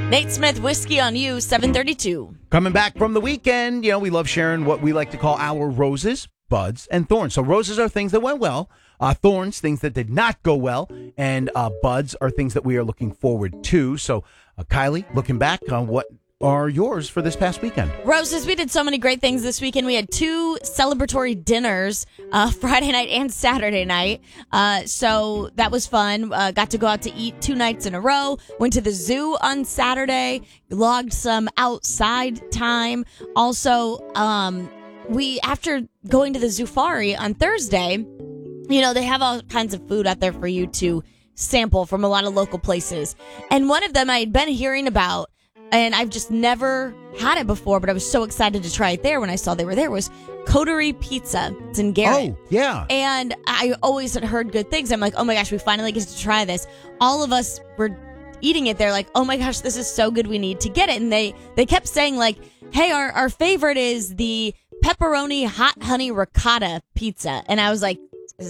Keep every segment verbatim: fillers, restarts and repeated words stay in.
Nate Smith, Whiskey on You, seven thirty-two. Coming back from the weekend, you know, we love sharing what we like to call our roses, buds, and thorns. So roses are things that went well. Uh, thorns, things that did not go well. And uh, buds are things that we are looking forward to. So, uh, Kylie, looking back on what are yours for this past weekend? Roses, we did so many great things this weekend. We had two celebratory dinners, uh, Friday night and Saturday night. Uh, so that was fun. Uh, got to go out to eat two nights in a row. Went to the zoo on Saturday. Logged some outside time. Also, um, we after going to the Zoofari on Thursday, you know, they have all kinds of food out there for you to sample from a lot of local places. And one of them I had been hearing about, and I've just never had it before, but I was so excited to try it there when I saw they were there, was Coterie Pizza. It's in Garrett. Oh, yeah. And I always had heard good things. I'm like, oh my gosh, we finally get to try this. All of us were eating it. They're like, oh my gosh, this is so good. We need to get it. And they, they kept saying like, hey, our, our favorite is the pepperoni hot honey ricotta pizza. And I was like,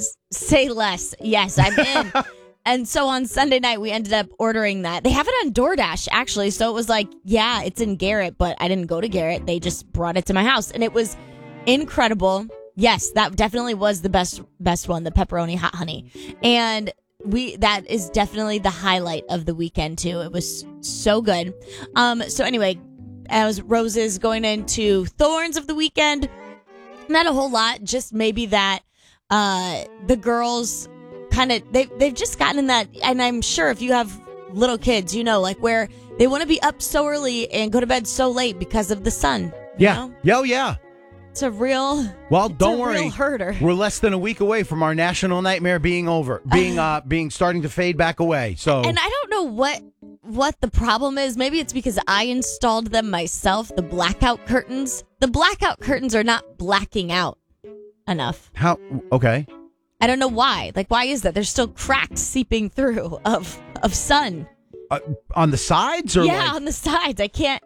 say less. Yes, I'm in. And so on Sunday night, we ended up ordering that. They have it on DoorDash, actually. So it was like, yeah, it's in Garrett, but I didn't go to Garrett. They just brought it to my house. And it was incredible. Yes, that definitely was the best best one, the pepperoni hot honey. And we that is definitely the highlight of the weekend, too. It was so good. Um. So anyway, as Roses going into Thorns of the weekend, not a whole lot, just maybe that uh, the girls... kind of they've, they've just gotten in that, and I'm sure if you have little kids, you know, like where they want to be up so early and go to bed so late because of the sun. Yeah. Know? Yeah, oh, yeah. It's a real Well, it's don't a worry. Real herder. We're less than a week away from our national nightmare being over, being uh being starting to fade back away. So And I don't know what what the problem is. Maybe it's because I installed them myself, the blackout curtains. The blackout curtains are not blacking out enough. How okay. I don't know why. Like, why is that? There's still cracks seeping through of of sun. Uh, on the sides or yeah, like- on the sides. I can't.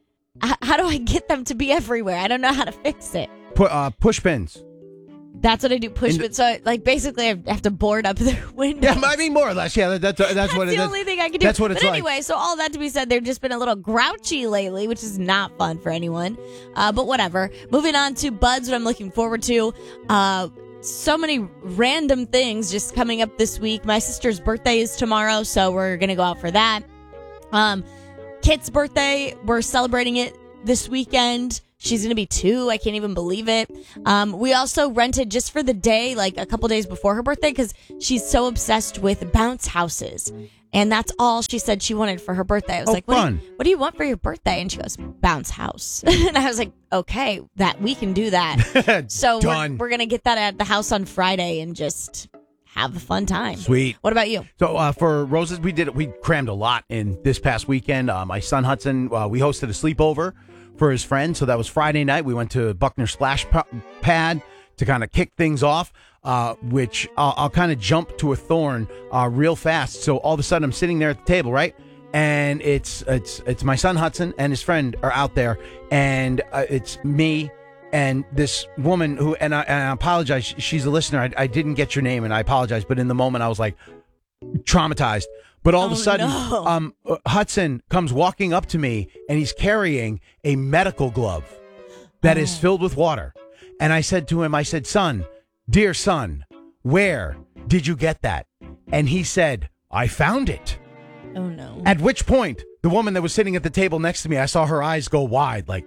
H- how do I get them to be everywhere? I don't know how to fix it. Pu- uh, push pins. That's what I do. Push the- it. So, like, basically, I have to board up the window. Yeah, I mean more or less. Yeah, that, that's that's, That's what the it is. only thing I can do. That's what it's but like. anyway, so all that to be said, they've just been a little grouchy lately, which is not fun for anyone. Uh, but whatever. Moving on to Buds, what I'm looking forward to. Uh, So many random things just coming up this week. My sister's birthday is tomorrow, so we're going to go out for that. Um, Kit's birthday, we're celebrating it this weekend. She's going to be two. I can't even believe it. Um, we also rented just for the day, like a couple days before her birthday, because she's so obsessed with bounce houses. And that's all she said she wanted for her birthday. I was Oh, like, what do, fun. you, what do you want for your birthday? And she goes, bounce house. And I was like, okay, that we can do that. So we're, Done. we're going to get that at the house on Friday and just have a fun time. Sweet. What about you? So uh, for Roses, we did we crammed a lot in this past weekend. Uh, my son Hudson, uh, we hosted a sleepover for his friend. So that was Friday night. We went to Buckner Splash P- Pad to kind of kick things off, uh, which I'll, I'll kind of jump to a thorn uh, real fast. So all of a sudden I'm sitting there at the table, right? And it's it's it's my son Hudson and his friend are out there, and uh, it's me and this woman who, and I, and I apologize, she's a listener. I, I didn't get your name, and I apologize. But in the moment, I was like traumatized. But all Oh, of a sudden, no. um, uh, Hudson comes walking up to me, and he's carrying a medical glove that is Oh. filled with water. And I said to him, I said, son, dear son, where did you get that? And he said, I found it. Oh, no. At which point, the woman that was sitting at the table next to me, I saw her eyes go wide, like,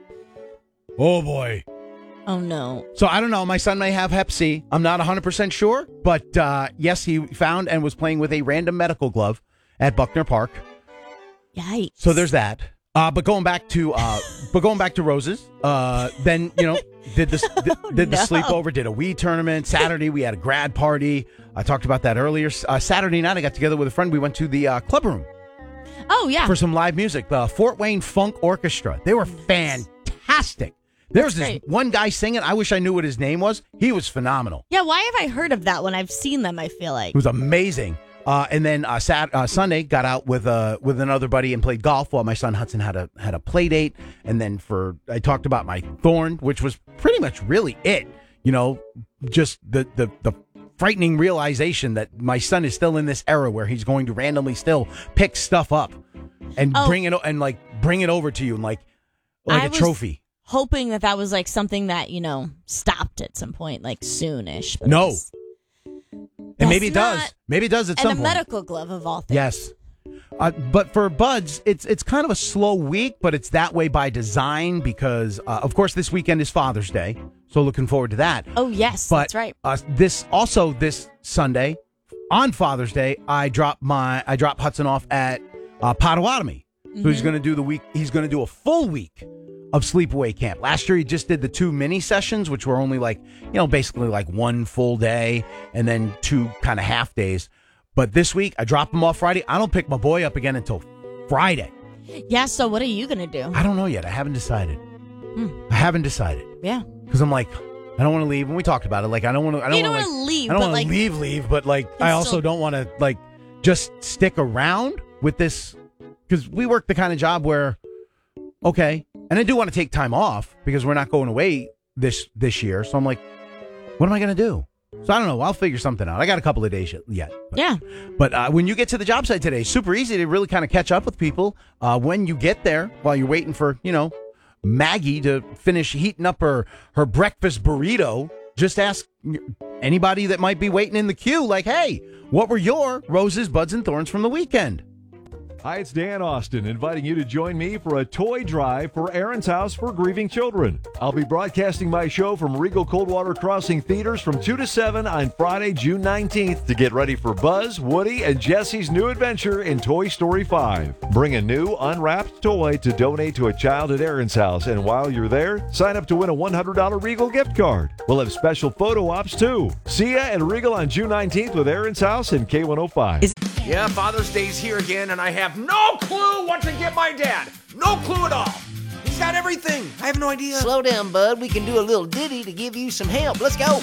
oh boy. Oh, no. So I don't know. My son may have hep C. I'm not one hundred percent sure. But uh, yes, he found and was playing with a random medical glove at Buckner Park. Yikes. So there's that. Uh, but going back to uh, but going back to Roses, uh, then you know did this did, did the no. sleepover, did a Wii tournament. Saturday we had a grad party. I talked about that earlier. Uh, Saturday night I got together with a friend. We went to the uh, club room Oh, yeah. for some live music. The Fort Wayne Funk Orchestra. They were fantastic. There was That's this great. one guy singing. I wish I knew what his name was. He was phenomenal. Yeah, why have I heard of that when I've seen them, I feel like? It was amazing. Uh, and then uh, Sat- uh, Sunday got out with uh, with another buddy and played golf while my son Hudson had a had a play date. And then for I talked about my thorn, which was pretty much really it. You know, just the the the frightening realization that my son is still in this era where he's going to randomly still pick stuff up. and Oh. bring it o- and like bring it over to you and like like I a was trophy. Hoping that that was like something that, you know, stopped at some point, like soonish. But No. it's- And maybe That's it does. not- Maybe it does at And some a point. medical glove of all things. Yes. Uh, but for Buds, it's it's kind of a slow week, but it's that way by design because, uh, of course, this weekend is Father's Day, so looking forward to that. Oh, yes, But that's right. uh, this also this Sunday on Father's Day, I drop my I drop Hudson off at uh, Potawatomi, so he's going to do the week. He's going to do a full week of sleepaway camp. Last year, he just did the two mini sessions, which were only like you know basically like one full day and then two kind of half days. But this week, I drop him off Friday. I don't pick my boy up again until Friday. Yeah, so what are you going to do? I don't know yet. I haven't decided. Hmm. I haven't decided Yeah. because I'm like, I don't want to leave. And we talked about it. Like, I don't want to. I don't You don't want want to leave, I don't but want like, to leave, leave. But like, I also still- don't want to like just stick around with this because we work the kind of job where, okay, and I do want to take time off because we're not going away this this year. So I'm like, what am I going to do? So I don't know. I'll figure something out. I got a couple of days yet. But, yeah. But uh, when you get to the job site today, super easy to really kind of catch up with people. Uh, when you get there, while you're waiting for, you know, Maggie to finish heating up her, her breakfast burrito, just ask anybody that might be waiting in the queue, like, hey, what were your roses, buds, and thorns from the weekend? Hi, it's Dan Austin, inviting you to join me for a toy drive for Aaron's House for Grieving Children. I'll be broadcasting my show from Regal Coldwater Crossing Theaters from two to seven on Friday, June nineteenth to get ready for Buzz, Woody, and Jesse's new adventure in Toy Story five. Bring a new, unwrapped toy to donate to a child at Aaron's House, and while you're there, sign up to win a one hundred dollars Regal gift card. We'll have special photo ops, too. See ya at Regal on June nineteenth with Aaron's House and K one oh five. Yeah, Father's Day's here again, and I have no clue what to get my dad. No clue at all. He's got everything. I have no idea. Slow down, bud. We can do a little ditty to give you some help. Let's go.